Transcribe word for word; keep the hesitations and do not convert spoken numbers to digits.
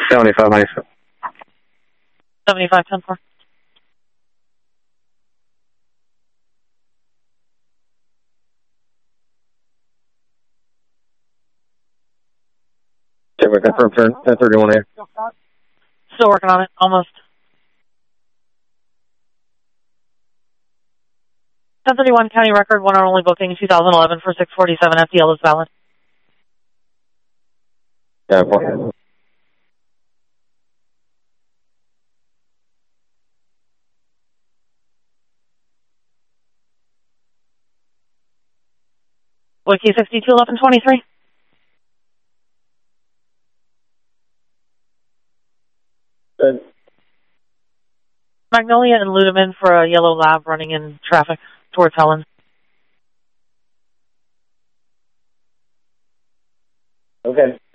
seventy-five ninety-seven. seventy-five ten four. Okay, we confirm turn ten thirty-one A. Still working on it. Almost. ten thirty-one County Record, one hour only booking, two thousand eleven for six forty-seven F D L is valid. Yeah, four. Wiki sixty-two eleven twenty-three. Good. Magnolia and Ludeman for a yellow lab running in traffic towards Helen. Okay.